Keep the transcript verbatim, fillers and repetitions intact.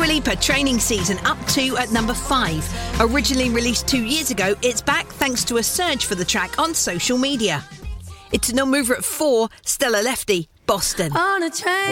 Dua Lipa, Training Season, up to at number five. Originally released two years ago, it's back thanks to a surge for the track on social media. It's a non-mover at four, Stella Lefty, Boston. On a train.